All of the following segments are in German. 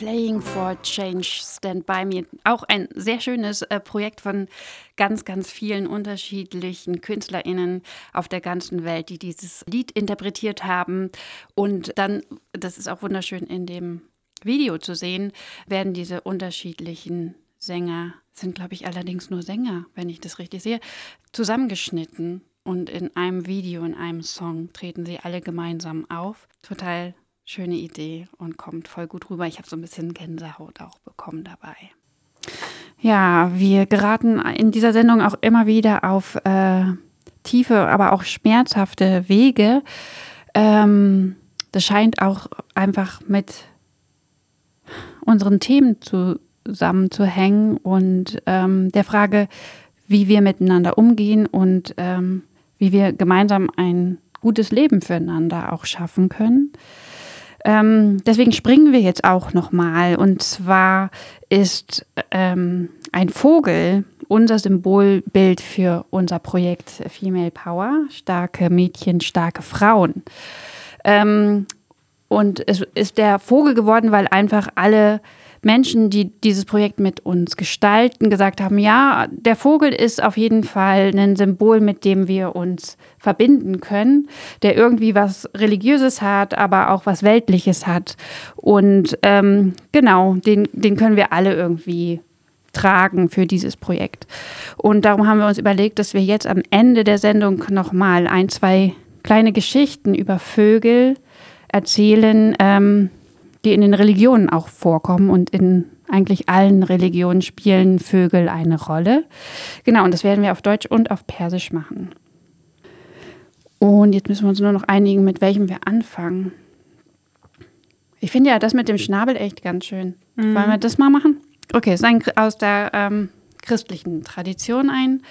Playing for Change, Stand By Me. Auch ein sehr schönes Projekt von ganz, ganz vielen unterschiedlichen KünstlerInnen auf der ganzen Welt, die dieses Lied interpretiert haben. Und dann, das ist auch wunderschön in dem Video zu sehen, werden diese unterschiedlichen Sänger, sind glaube ich allerdings nur Sänger, wenn ich das richtig sehe, zusammengeschnitten. Und in einem Video, in einem Song treten sie alle gemeinsam auf. Total schöne Idee und kommt voll gut rüber. Ich habe so ein bisschen Gänsehaut auch bekommen dabei. Ja, wir geraten in dieser Sendung auch immer wieder auf tiefe, aber auch schmerzhafte Wege. Das scheint auch einfach mit unseren Themen zusammenzuhängen und der Frage, wie wir miteinander umgehen und wie wir gemeinsam ein gutes Leben füreinander auch schaffen können. Deswegen springen wir jetzt auch nochmal. Und zwar ist ein Vogel unser Symbolbild für unser Projekt Female Power, starke Mädchen, starke Frauen. Und es ist der Vogel geworden, weil einfach alle Menschen, die dieses Projekt mit uns gestalten, gesagt haben, ja, der Vogel ist auf jeden Fall ein Symbol, mit dem wir uns verbinden können, der irgendwie was Religiöses hat, aber auch was Weltliches hat. Und genau, den können wir alle irgendwie tragen für dieses Projekt. Und darum haben wir uns überlegt, dass wir jetzt am Ende der Sendung nochmal 1-2 kleine Geschichten über Vögel erzählen, die in den Religionen auch vorkommen und in eigentlich allen Religionen spielen Vögel eine Rolle. Genau, und das werden wir auf Deutsch und auf Persisch machen. Und jetzt müssen wir uns nur noch einigen, mit welchem wir anfangen. Ich finde ja das mit dem Schnabel echt ganz schön. Wollen wir das mal machen? Okay, es ist aus der christlichen Tradition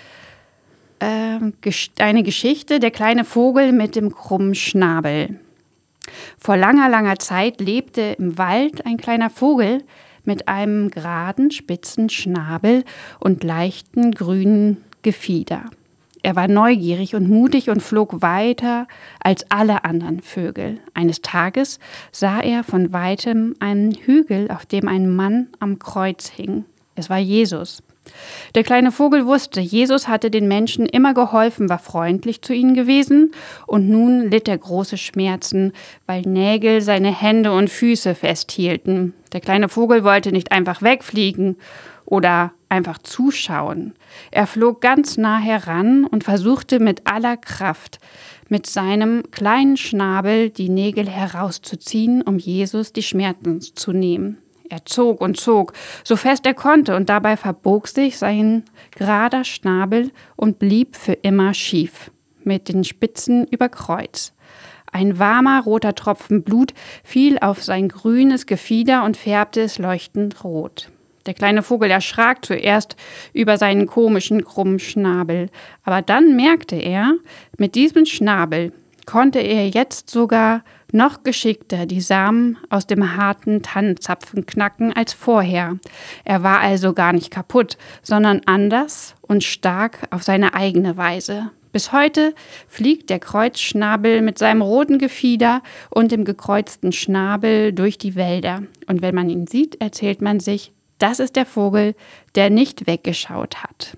eine Geschichte, der kleine Vogel mit dem krummen Schnabel. Vor langer, langer Zeit lebte im Wald ein kleiner Vogel mit einem geraden, spitzen Schnabel und leichten, grünen Gefieder. Er war neugierig und mutig und flog weiter als alle anderen Vögel. Eines Tages sah er von weitem einen Hügel, auf dem ein Mann am Kreuz hing. Es war Jesus. Der kleine Vogel wusste, Jesus hatte den Menschen immer geholfen, war freundlich zu ihnen gewesen und nun litt er große Schmerzen, weil Nägel seine Hände und Füße festhielten. Der kleine Vogel wollte nicht einfach wegfliegen oder einfach zuschauen. Er flog ganz nah heran und versuchte mit aller Kraft, mit seinem kleinen Schnabel die Nägel herauszuziehen, um Jesus die Schmerzen zu nehmen. Er zog und zog, so fest er konnte, und dabei verbog sich sein gerader Schnabel und blieb für immer schief, mit den Spitzen über Kreuz. Ein warmer, roter Tropfen Blut fiel auf sein grünes Gefieder und färbte es leuchtend rot. Der kleine Vogel erschrak zuerst über seinen komischen, krummen Schnabel, aber dann merkte er, mit diesem Schnabel konnte er jetzt sogar noch geschickter die Samen aus dem harten Tannenzapfen knacken als vorher. Er war also gar nicht kaputt, sondern anders und stark auf seine eigene Weise. Bis heute fliegt der Kreuzschnabel mit seinem roten Gefieder und dem gekreuzten Schnabel durch die Wälder. Und wenn man ihn sieht, erzählt man sich, das ist der Vogel, der nicht weggeschaut hat.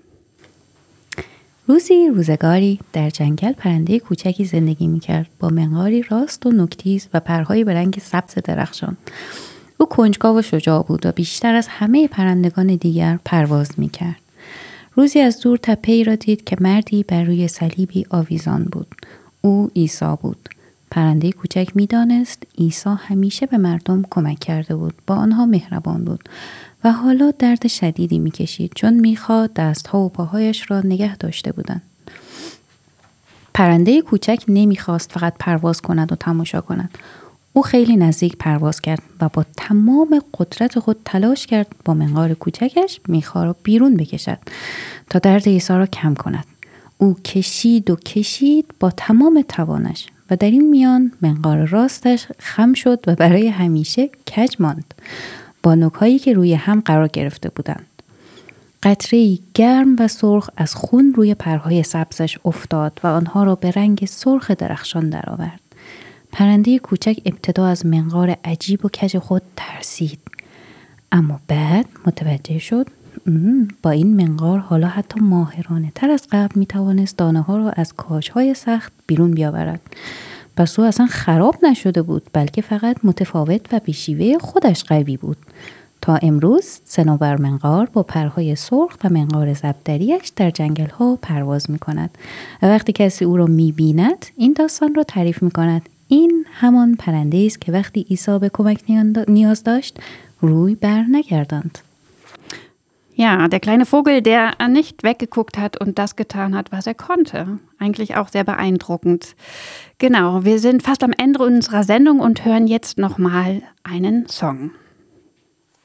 روزی روزگاری در جنگل پرنده کوچکی زندگی میکرد با منقاری راست و نوک‌تیز و پرهایی به رنگ سبز درخشان. او کنجکاو و شجاع بود و بیشتر از همه پرندگان دیگر پرواز میکرد. روزی از دور تپه‌ای را دید که مردی بر روی صلیبی آویزان بود. او عیسی بود. پرنده کوچک میدانست عیسی همیشه به مردم کمک کرده بود، با آنها مهربان بود و حالا درد شدیدی میکشید چون میخواد دستها و پاهایش را نگه داشته بودند. پرنده کوچک نمیخواست فقط پرواز کند و تماشا کند. او خیلی نزدیک پرواز کرد و با تمام قدرت خود تلاش کرد با منقار کوچکش میخا را بیرون بکشد تا درد عیسی را کم کند. او کشید و کشید با تمام توانش و در این میان منقار راستش خم شد و برای همیشه کج ماند، با نوک‌هایی که روی هم قرار گرفته بودند. قطره‌ای گرم و سرخ از خون روی پرهای سبزش افتاد و آنها را به رنگ سرخ درخشان درآورد. پرنده کوچک ابتدا از منقار عجیب و کج خود ترسید. اما بعد متوجه شد با این منقار حالا حتی ماهرانه تر از قبل می توانست دانه ها را از کاجهای سخت بیرون بیاورد. پس او اصلا خراب نشده بود، بلکه فقط متفاوت و بیشیوه خودش قوی بود. تا امروز صنوبر منقار با پرهای سرخ و منقار زبدریش در جنگل ها پرواز می کند و وقتی کسی او را می بیند این داستان را تعریف می کند. این همان پرنده است که وقتی عیسی به کمک نیاز داشت روی بر نگرداند. Ja, der kleine Vogel, der nicht weggeguckt hat und das getan hat, was er konnte. Eigentlich auch sehr beeindruckend. Genau, wir sind fast am Ende unserer Sendung und hören jetzt nochmal einen Song.